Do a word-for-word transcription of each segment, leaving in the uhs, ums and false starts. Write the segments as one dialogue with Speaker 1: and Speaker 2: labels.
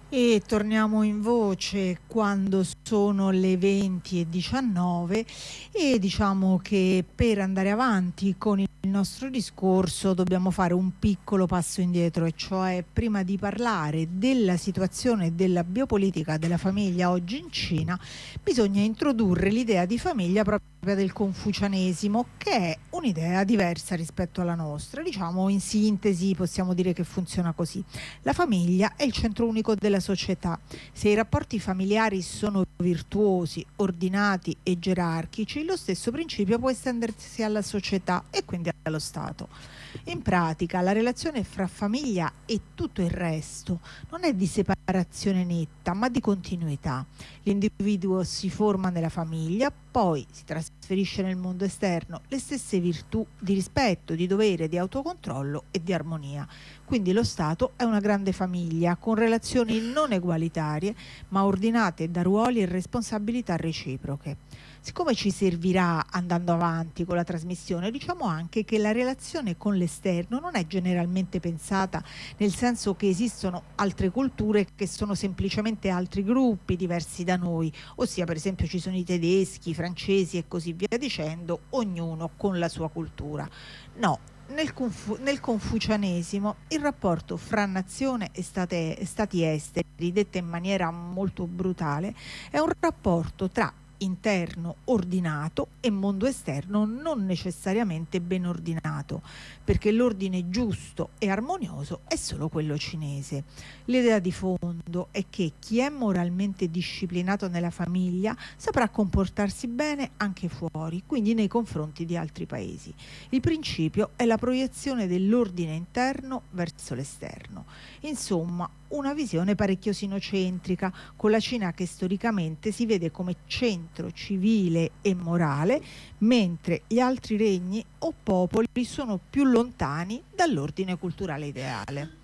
Speaker 1: E torniamo in voce quando sono le venti e diciannove e diciamo che per andare avanti con il nostro discorso dobbiamo fare un piccolo passo indietro, e cioè prima di parlare della situazione della biopolitica della famiglia oggi in Cina bisogna introdurre l'idea di famiglia proprio del confucianesimo, che è un'idea diversa rispetto alla nostra. Diciamo in sintesi possiamo dire che funziona così: la famiglia è il centro unico della società. Se i rapporti familiari sono virtuosi, ordinati e gerarchici, lo stesso principio può estendersi alla società e quindi allo Stato. In pratica, la relazione fra famiglia e tutto il resto non è di separazione netta, ma di continuità. L'individuo si forma nella famiglia, poi si trasferisce nel mondo esterno le stesse virtù di rispetto, di dovere, di autocontrollo e di armonia. Quindi lo Stato è una grande famiglia con relazioni non egualitarie, ma ordinate da ruoli e responsabilità reciproche. Siccome ci servirà andando avanti con la trasmissione, diciamo anche che la relazione con l'esterno non è generalmente pensata nel senso che esistono altre culture che sono semplicemente altri gruppi diversi da noi, ossia per esempio ci sono i tedeschi, i francesi e così via dicendo, ognuno con la sua cultura. No. Nel, confu- nel confucianesimo il rapporto fra nazione e state- stati esteri, detta in maniera molto brutale, è un rapporto tra interno ordinato e mondo esterno non necessariamente ben ordinato, perché l'ordine giusto e armonioso è solo quello cinese. L'idea di fondo è che chi è moralmente disciplinato nella famiglia saprà comportarsi bene anche fuori, quindi nei confronti di altri paesi. Il principio è la proiezione dell'ordine interno verso l'esterno. Insomma, una visione parecchio sinocentrica, con la Cina che storicamente si vede come centro civile e morale, mentre gli altri regni o popoli sono più lontani dall'ordine culturale ideale.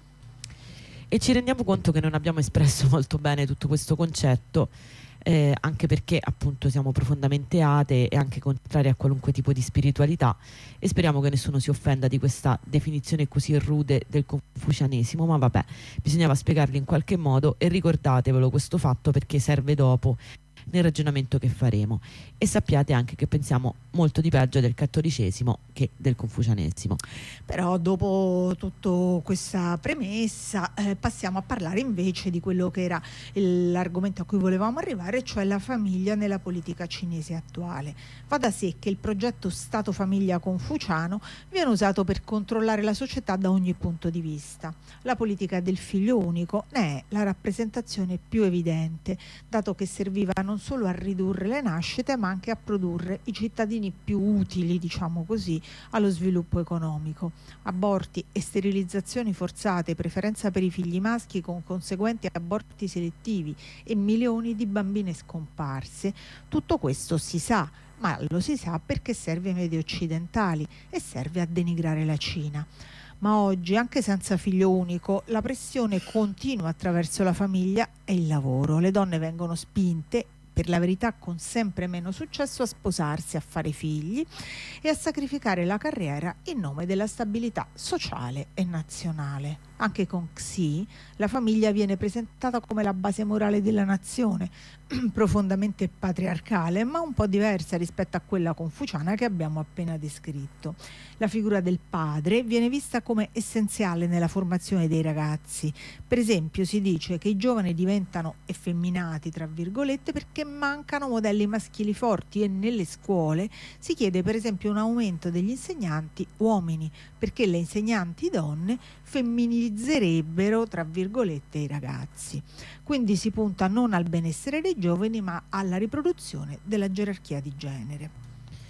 Speaker 2: E ci rendiamo conto che non abbiamo espresso molto bene tutto questo concetto, eh, anche perché appunto siamo profondamente atee e anche contrari a qualunque tipo di spiritualità, e speriamo che nessuno si offenda di questa definizione così rude del confucianesimo, ma vabbè, bisognava spiegarli in qualche modo, e ricordatevelo questo fatto perché serve dopo nel ragionamento che faremo. E sappiate anche che pensiamo molto di peggio del cattolicesimo che del confucianesimo.
Speaker 1: Però dopo tutta questa premessa eh, passiamo a parlare invece di quello che era l'argomento a cui volevamo arrivare, cioè la famiglia nella politica cinese attuale. Va da sé che il progetto Stato-famiglia confuciano viene usato per controllare la società da ogni punto di vista. La politica del figlio unico ne è la rappresentazione più evidente, dato che serviva non solo a ridurre le nascite ma anche a produrre i cittadini più utili, diciamo così, allo sviluppo economico. Aborti e sterilizzazioni forzate, preferenza per i figli maschi con conseguenti aborti selettivi e milioni di bambine scomparse, tutto questo si sa, ma lo si sa perché serve ai media occidentali e serve a denigrare la Cina. Ma oggi, anche senza figlio unico, la pressione continua attraverso la famiglia e il lavoro. Le donne vengono spinte, per la verità con sempre meno successo, a sposarsi, a fare figli e a sacrificare la carriera in nome della stabilità sociale e nazionale. Anche con Xi la famiglia viene presentata come la base morale della nazione, profondamente patriarcale, ma un po' diversa rispetto a quella confuciana che abbiamo appena descritto. La figura del padre viene vista come essenziale nella formazione dei ragazzi. Per esempio, si dice che i giovani diventano effeminati, tra virgolette, perché mancano modelli maschili forti, e nelle scuole si chiede per esempio un aumento degli insegnanti uomini, perché le insegnanti donne femminilizzerebbero, tra virgolette, i ragazzi. Quindi si punta non al benessere dei giovani ma alla riproduzione della gerarchia di genere.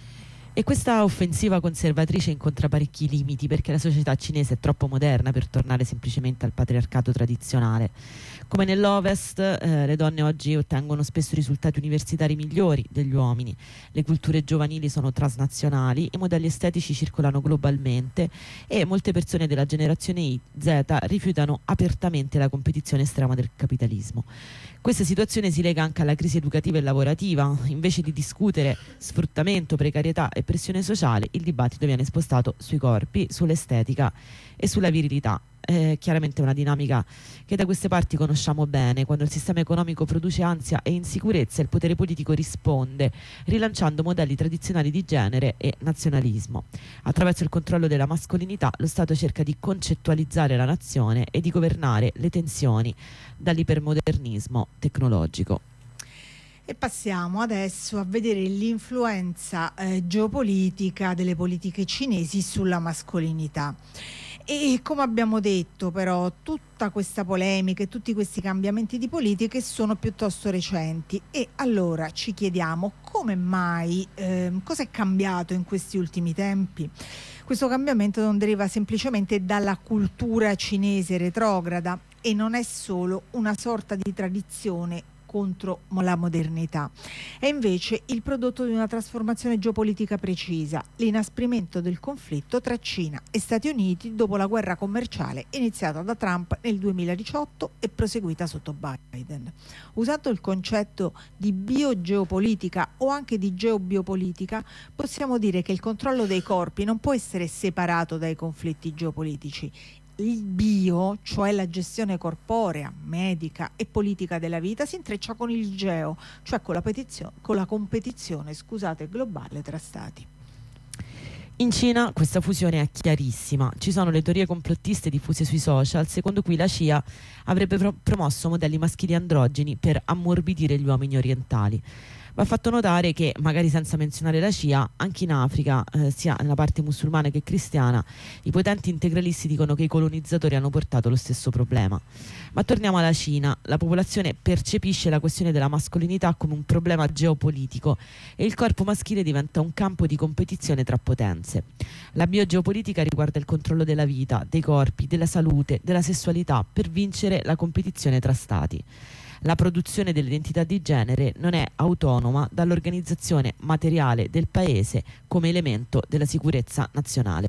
Speaker 2: E questa offensiva conservatrice incontra parecchi limiti, perché la società cinese è troppo moderna per tornare semplicemente al patriarcato tradizionale. Come nell'Ovest, eh, le donne oggi ottengono spesso risultati universitari migliori degli uomini, le culture giovanili sono transnazionali, i modelli estetici circolano globalmente e molte persone della generazione Z rifiutano apertamente la competizione estrema del capitalismo. Questa situazione si lega anche alla crisi educativa e lavorativa. Invece di discutere sfruttamento, precarietà e e pressione sociale, il dibattito viene spostato sui corpi, sull'estetica e sulla virilità. È chiaramente una dinamica che da queste parti conosciamo bene. Quando il sistema economico produce ansia e insicurezza, il potere politico risponde rilanciando modelli tradizionali di genere e nazionalismo. Attraverso il controllo della mascolinità, lo Stato cerca di concettualizzare la nazione e di governare le tensioni dall'ipermodernismo tecnologico.
Speaker 1: E passiamo adesso a vedere l'influenza eh, geopolitica delle politiche cinesi sulla mascolinità. E come abbiamo detto, però, tutta questa polemica e tutti questi cambiamenti di politiche sono piuttosto recenti, e allora ci chiediamo come mai, eh, cosa è cambiato in questi ultimi tempi. Questo cambiamento non deriva semplicemente dalla cultura cinese retrograda e non è solo una sorta di tradizione contro la modernità. È invece il prodotto di una trasformazione geopolitica precisa, l'inasprimento del conflitto tra Cina e Stati Uniti dopo la guerra commerciale iniziata da Trump nel duemiladiciotto e proseguita sotto Biden. Usando il concetto di biogeopolitica o anche di geobiopolitica, possiamo dire che il controllo dei corpi non può essere separato dai conflitti geopolitici. Il bio, cioè la gestione corporea, medica e politica della vita, si intreccia con il geo, cioè con la, petizio- con la competizione scusate, globale tra stati.
Speaker 2: In Cina questa fusione è chiarissima. Ci sono le teorie complottiste diffuse sui social, secondo cui la C I A avrebbe pro- promosso modelli maschili androgeni per ammorbidire gli uomini orientali. Va fatto notare che, magari senza menzionare la C I A, anche in Africa, eh, sia nella parte musulmana che cristiana, i potenti integralisti dicono che i colonizzatori hanno portato lo stesso problema. Ma torniamo alla Cina. La popolazione percepisce la questione della mascolinità come un problema geopolitico e il corpo maschile diventa un campo di competizione tra potenze. La biogeopolitica riguarda il controllo della vita, dei corpi, della salute, della sessualità per vincere la competizione tra stati. La produzione dell'identità di genere non è autonoma dall'organizzazione materiale del paese come elemento della sicurezza nazionale.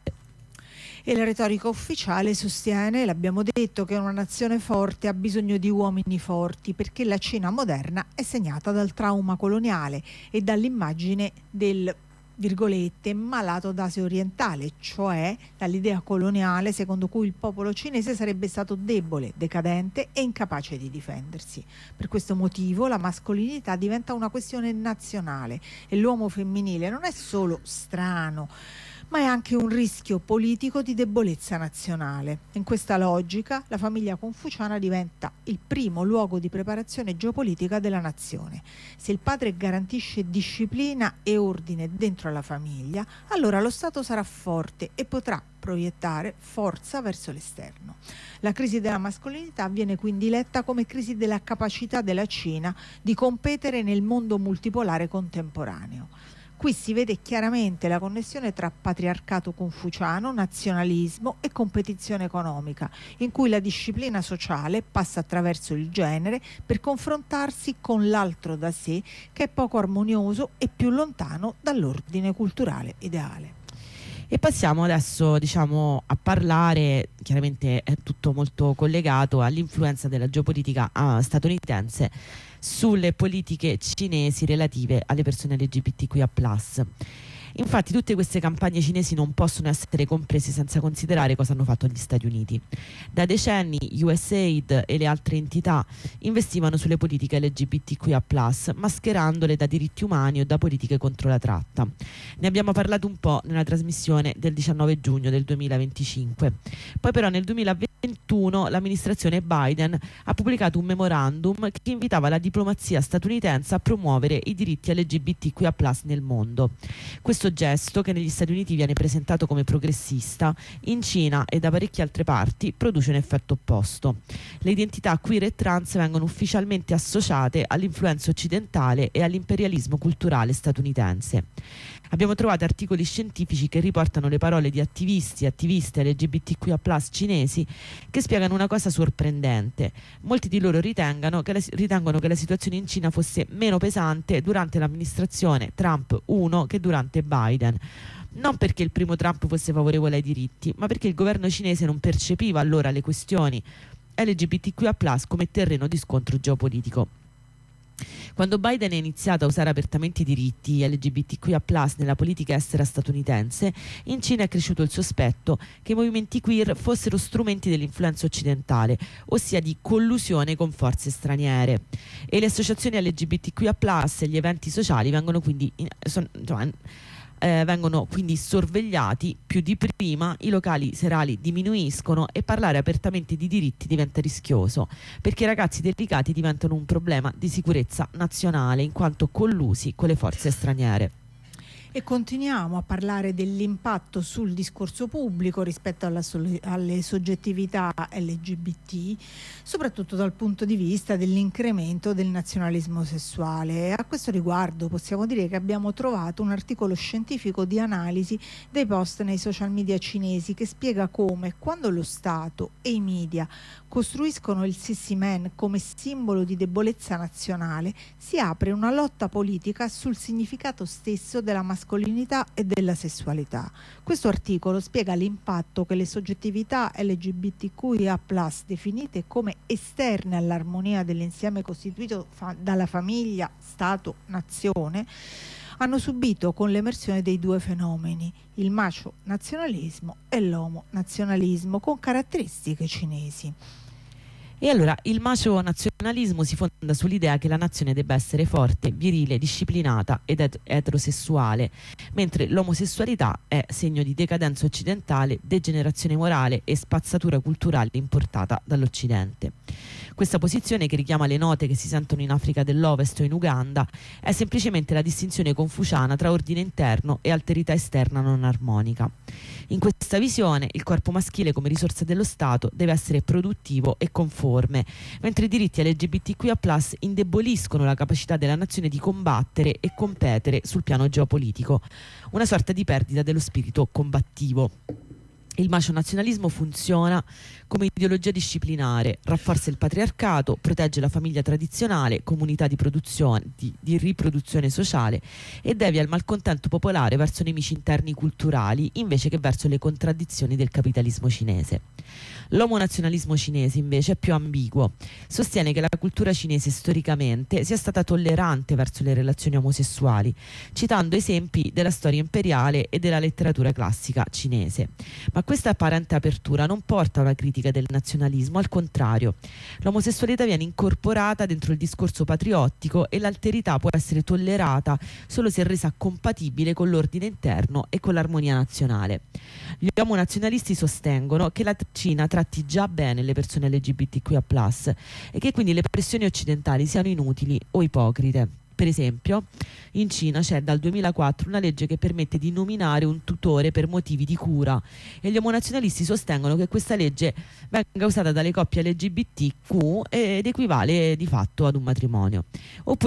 Speaker 1: E la retorica ufficiale sostiene, l'abbiamo detto, che una nazione forte ha bisogno di uomini forti, perché la Cina moderna è segnata dal trauma coloniale e dall'immagine del virgolette malato d'Asia orientale, cioè dall'idea coloniale secondo cui il popolo cinese sarebbe stato debole, decadente e incapace di difendersi. Per questo motivo la mascolinità diventa una questione nazionale e l'uomo femminile non è solo strano, ma è anche un rischio politico di debolezza nazionale. In questa logica, la famiglia confuciana diventa il primo luogo di preparazione geopolitica della nazione. Se il padre garantisce disciplina e ordine dentro la famiglia, allora lo Stato sarà forte e potrà proiettare forza verso l'esterno. La crisi della mascolinità viene quindi letta come crisi della capacità della Cina di competere nel mondo multipolare contemporaneo. Qui si vede chiaramente la connessione tra patriarcato confuciano, nazionalismo e competizione economica, in cui la disciplina sociale passa attraverso il genere per confrontarsi con l'altro da sé, che è poco armonioso e più lontano dall'ordine culturale ideale.
Speaker 2: E passiamo adesso, diciamo, a parlare, chiaramente è tutto molto collegato all'influenza della geopolitica uh, statunitense sulle politiche cinesi relative alle persone L G B T Q I A plus. Infatti tutte queste campagne cinesi non possono essere comprese senza considerare cosa hanno fatto gli Stati Uniti. Da decenni U S A I D e le altre entità investivano sulle politiche L G B T Q I A plus, mascherandole da diritti umani o da politiche contro la tratta. Ne abbiamo parlato un po' nella trasmissione del diciannove giugno del duemilaventicinque. Poi però nel duemilaventuno l'amministrazione Biden ha pubblicato un memorandum che invitava la diplomazia statunitense a promuovere i diritti L G B T Q I A plus nel mondo. Questo gesto, che negli Stati Uniti viene presentato come progressista, in Cina e da parecchie altre parti produce un effetto opposto. Le identità queer e trans vengono ufficialmente associate all'influenza occidentale e all'imperialismo culturale statunitense. Abbiamo trovato articoli scientifici che riportano le parole di attivisti e attiviste L G B T Q I A plus cinesi che spiegano una cosa sorprendente. Molti di loro ritengono che la, ritengono che la situazione in Cina fosse meno pesante durante l'amministrazione Trump uno che durante Biden. Non perché il primo Trump fosse favorevole ai diritti, ma perché il governo cinese non percepiva allora le questioni L G B T Q I A plus come terreno di scontro geopolitico. Quando Biden ha iniziato a usare apertamente i diritti L G B T Q I A plus nella politica estera statunitense, in Cina è cresciuto il sospetto che i movimenti queer fossero strumenti dell'influenza occidentale, ossia di collusione con forze straniere. E le associazioni L G B T Q I A plus e gli eventi sociali vengono quindi, in, son, insomma, eh, vengono quindi sorvegliati più di prima, i locali serali diminuiscono e parlare apertamente di diritti diventa rischioso, perché i ragazzi delicati diventano un problema di sicurezza nazionale in quanto collusi con le forze straniere.
Speaker 1: E continuiamo a parlare dell'impatto sul discorso pubblico rispetto alla sole- alle soggettività L G B T, soprattutto dal punto di vista dell'incremento del nazionalismo sessuale. E a questo riguardo possiamo dire che abbiamo trovato un articolo scientifico di analisi dei post nei social media cinesi che spiega come, quando lo Stato e i media costruiscono il sissy man come simbolo di debolezza nazionale, si apre una lotta politica sul significato stesso della mascolinità e della sessualità. Questo articolo spiega l'impatto che le soggettività L G B T Q I A plus, definite come esterne all'armonia dell'insieme costituito fa- dalla famiglia, Stato, nazione, hanno subito con l'emersione dei due fenomeni, il macho nazionalismo e l'omo nazionalismo, con caratteristiche cinesi.
Speaker 2: E allora il macio nazionalismo si fonda sull'idea che la nazione debba essere forte, virile, disciplinata ed et- eterosessuale, mentre l'omosessualità è segno di decadenza occidentale, degenerazione morale e spazzatura culturale importata dall'Occidente. Questa posizione, che richiama le note che si sentono in Africa dell'Ovest o in Uganda, è semplicemente la distinzione confuciana tra ordine interno e alterità esterna non armonica. In questa visione il corpo maschile come risorsa dello Stato deve essere produttivo e conforme, mentre i diritti L G B T Q I A plus indeboliscono la capacità della nazione di combattere e competere sul piano geopolitico, una sorta di perdita dello spirito combattivo. Il macio nazionalismo funziona come ideologia disciplinare, rafforza il patriarcato, protegge la famiglia tradizionale, comunità di produzione, di, di riproduzione sociale e devia il malcontento popolare verso nemici interni culturali invece che verso le contraddizioni del capitalismo cinese. L'omonazionalismo cinese invece è più ambiguo, sostiene che la cultura cinese storicamente sia stata tollerante verso le relazioni omosessuali, citando esempi della storia imperiale e della letteratura classica cinese. Ma questa apparente apertura non porta a una critica del nazionalismo, al contrario. L'omosessualità viene incorporata dentro il discorso patriottico e l'alterità può essere tollerata solo se resa compatibile con l'ordine interno e con l'armonia nazionale. Gli omonazionalisti sostengono che la Cina tratti già bene le persone L G B T Q I A plus e che quindi le pressioni occidentali siano inutili o ipocrite. Per esempio, in Cina c'è dal duemilaquattro una legge che permette di nominare un tutore per motivi di cura e gli omonazionalisti sostengono che questa legge venga usata dalle coppie L G B T Q ed equivale di fatto ad un matrimonio. Oppure